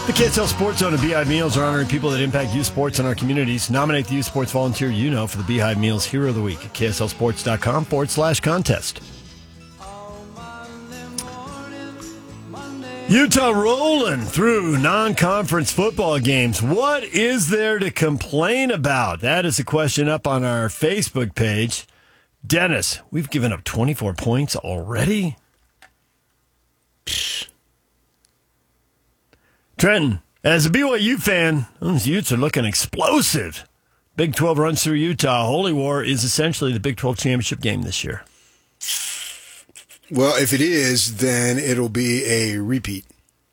The KSL Sports Zone and Beehive Meals are honoring people that impact youth sports in our communities. Nominate the youth sports volunteer you know for the Beehive Meals Hero of the Week at KSLSports.com/contest. Utah rolling through non-conference football games. What is there to complain about? That is a question up on our Facebook page. Dennis, we've given up 24 points already? Trenton, as a BYU fan, those Utes are looking explosive. Big 12 runs through Utah. Holy War is essentially the Big 12 championship game this year. Well, if it is, then it'll be a repeat.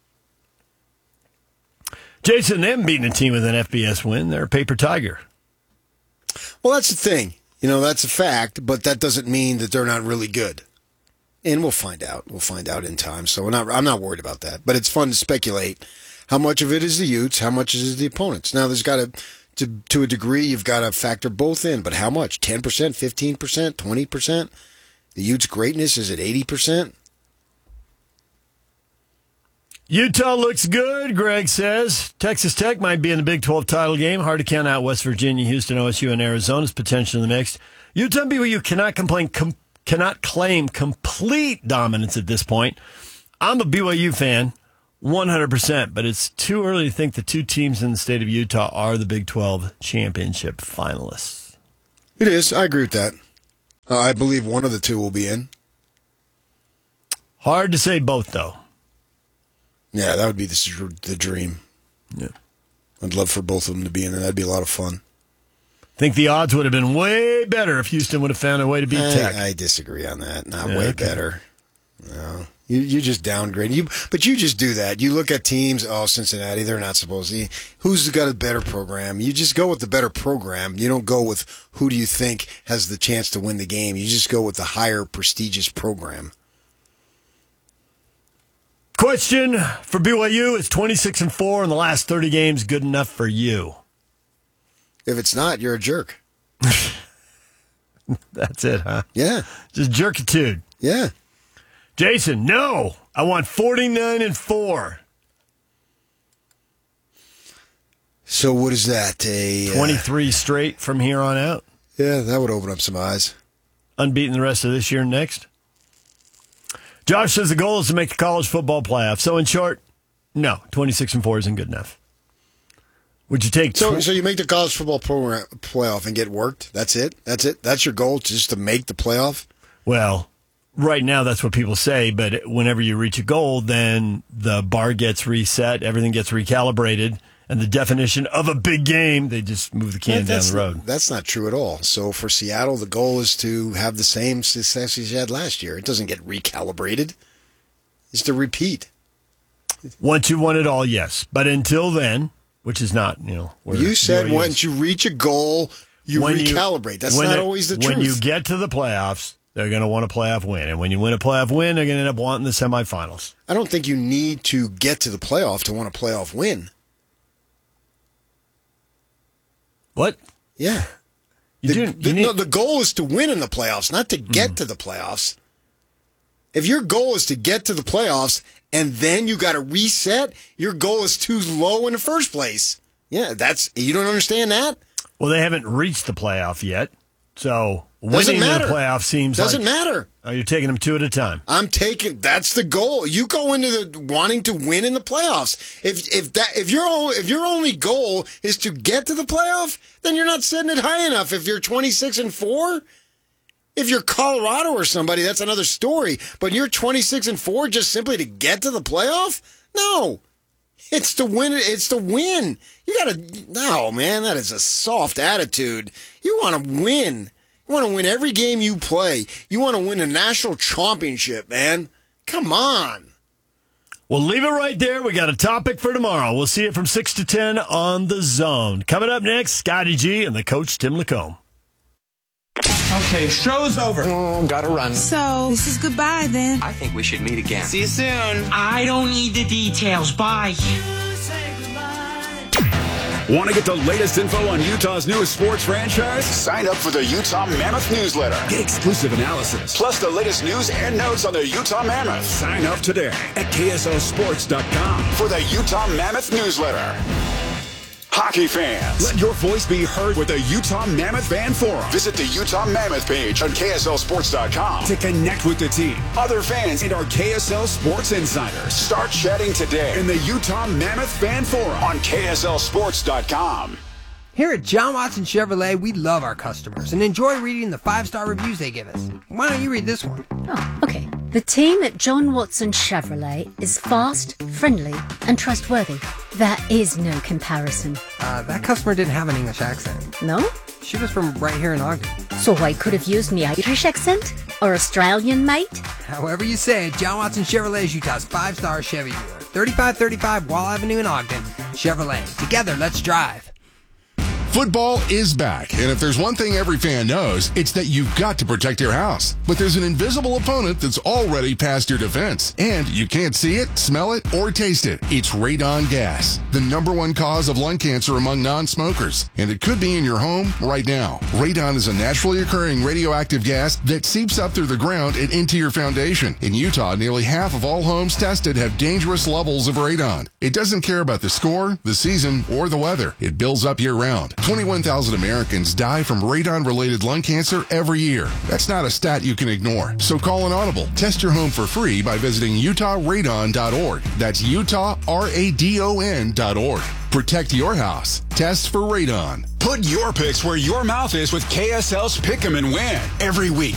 Jason, they haven't beaten a team with an FBS win. They're a paper tiger. Well, that's the thing. You know, that's a fact, but that doesn't mean that they're not really good. And we'll find out. We'll find out in time. So I'm not worried about that. But it's fun to speculate. How much of it is the Utes? How much is the opponents? Now, there's got to a degree, you've got to factor both in. But how much? 10%, 15%, 20%? The Utes' greatness is at 80%? Utah looks good, Greg says. Texas Tech might be in the Big 12 title game. Hard to count out West Virginia, Houston, OSU, and Arizona's potential in the mix. Utah and BYU cannot claim complete dominance at this point. I'm a BYU fan. 100%, but it's too early to think the two teams in the state of Utah are the Big 12 championship finalists. It is. I agree with that. I believe one of the two will be in. Hard to say both, though. Yeah, that would be the dream. Yeah, I'd love for both of them to be in there. That'd be a lot of fun. I think the odds would have been way better if Houston would have found a way to beat Tech. I disagree on that. Not way better. No. You just downgrade. But you just do that. You look at teams, Cincinnati, they're not supposed to. Who's got a better program? You just go with the better program. You don't go with who do you think has the chance to win the game. You just go with the higher prestigious program. Question for BYU, is 26-4 in the last 30 games good enough for you? If it's not, you're a jerk. That's it, huh? Yeah. Just jerkitude. Yeah. Jason, no. I want 49-4. So what is that? 23 straight from here on out? Yeah, that would open up some eyes. Unbeaten the rest of this year and next? Josh says the goal is to make the college football playoff. So in short, no, 26-4 isn't good enough. Would you take... So you make the college football program playoff and get worked? That's it? That's it? That's your goal, just to make the playoff? Well... Right now, that's what people say, but whenever you reach a goal, then the bar gets reset, everything gets recalibrated, and the definition of a big game, they just move the can down the road. That's not true at all. So for Seattle, the goal is to have the same success as you had last year. It doesn't get recalibrated. It's to repeat. Once you won it all, yes. But until then, which is not, you said once you reach a goal, you recalibrate. That's not always the truth. When you get to the playoffs, they're going to want a playoff win. And when you win a playoff win, they're going to end up wanting the semifinals. I don't think you need to get to the playoff to want a playoff win. What? Yeah. The goal is to win in the playoffs, not to get to the playoffs. If your goal is to get to the playoffs and then you got to reset, your goal is too low in the first place. Yeah, you don't understand that? Well, they haven't reached the playoff yet. So winning the playoff seems doesn't matter. Oh, you're taking them two at a time. That's the goal. You go into the wanting to win in the playoffs. If your only goal is to get to the playoff, then you're not setting it high enough. If you're 26-4, if you're Colorado or somebody, that's another story. But you're 26-4 just simply to get to the playoff? No. It's to win. It's to win. No, man, that is a soft attitude. You want to win. You want to win every game you play. You want to win a national championship, man. Come on. We'll leave it right there. We got a topic for tomorrow. We'll see it from 6 to 10 on The Zone. Coming up next, Scotty G and the coach, Tim Lacombe. Okay, show's over. Gotta run. So, this is goodbye then. I think we should meet again. See you soon. I don't need the details. Bye. Want to get the latest info on Utah's newest sports franchise? Sign up for the Utah Mammoth newsletter. Get exclusive analysis, plus the latest news and notes on the Utah Mammoth. Sign up today at KSLSports.com for the Utah Mammoth newsletter. Hockey fans, let your voice be heard with the Utah Mammoth Fan Forum. Visit the Utah Mammoth page on KSLSports.com to connect with the team, other fans, and our KSL Sports insiders. Start chatting today in the Utah Mammoth Fan Forum on KSLSports.com. Here at John Watson Chevrolet, we love our customers and enjoy reading the 5-star reviews they give us. Why don't you read this one? Oh, okay. The team at John Watson Chevrolet is fast, friendly, and trustworthy. There is no comparison. That customer didn't have an English accent. No? She was from right here in Ogden. So I could have used me Irish accent? Or Australian, mate? However you say it, John Watson Chevrolet is Utah's 5-star Chevy dealer. 3535 Wall Avenue in Ogden. Chevrolet. Together, let's drive. Football is back, and if there's one thing every fan knows, it's that you've got to protect your house. But there's an invisible opponent that's already past your defense, and you can't see it, smell it, or taste it. It's radon gas, the #1 cause of lung cancer among non-smokers, and it could be in your home right now. Radon is a naturally occurring radioactive gas that seeps up through the ground and into your foundation. In Utah, nearly half of all homes tested have dangerous levels of radon. It doesn't care about the score, the season, or the weather. It builds up year-round. 21,000 Americans die from radon-related lung cancer every year. That's not a stat you can ignore. So call an audible. Test your home for free by visiting utahradon.org. That's utahradon.org. Protect your house. Test for radon. Put your picks where your mouth is with KSL's Pick 'em and Win. Every week,